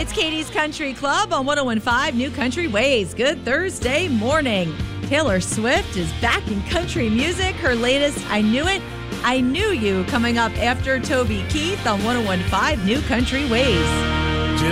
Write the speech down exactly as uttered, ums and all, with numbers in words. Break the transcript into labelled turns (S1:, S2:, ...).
S1: It's Katie's Country Club on one oh one point five New Country Ways. Good Thursday morning. Taylor Swift is back in country music. Her latest, I Knew It, I Knew You, coming up after Toby Keith on one oh one point five New Country Ways.